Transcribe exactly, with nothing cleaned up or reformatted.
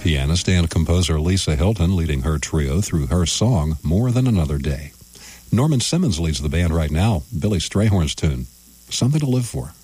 Pianist and composer Lisa Hilton leading her trio through her song, More Than Another Day. Norman Simmons leads the band right now, Billy Strayhorn's tune, Something to Live For.